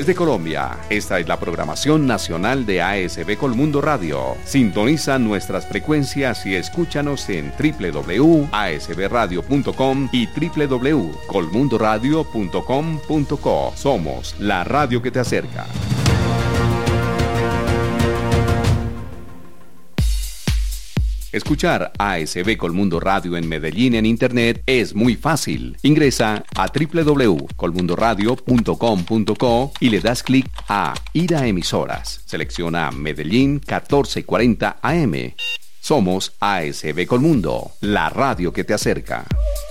Desde Colombia, esta es la programación nacional de ASB Colmundo Radio. Sintoniza nuestras frecuencias y escúchanos en www.asbradio.com y www.colmundoradio.com.co. Somos la radio que te acerca. Escuchar ASB Colmundo Radio en Medellín en Internet es muy fácil. Ingresa a www.colmundoradio.com.co y le das clic a Ir a emisoras. Selecciona Medellín 1440 AM. Somos ASB Colmundo, la radio que te acerca.